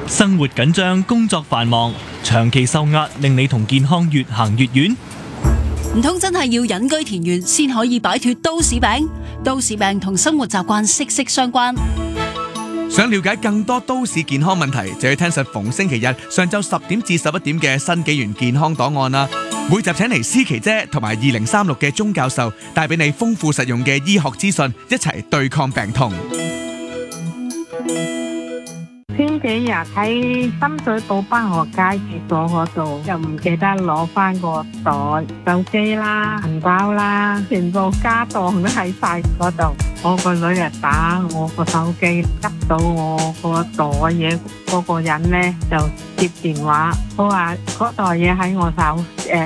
生活緊張，工作繁忙，長期受壓，令你同健康越行越遠。 唔通真係要隱居田園先可以擺脫都市病？都市病同生活習慣息息相關。 想了解更多都市健康問題，就要聽實逢星期日上晝10點至11點嘅新紀元健康檔案啦。每集請嚟思琪姐同埋2036嘅鐘教授，帶俾你豐富實用嘅醫學資訊，一齊對抗病痛。 前幾日喺深水埗北河街廁所嗰度，又唔記得攞翻個袋、手機啦、銀包啦，全部家當都喺晒嗰度。我個女啊打我個手機，執到我個袋嘢，嗰個人咧就接電話，佢話嗰袋嘢喺我手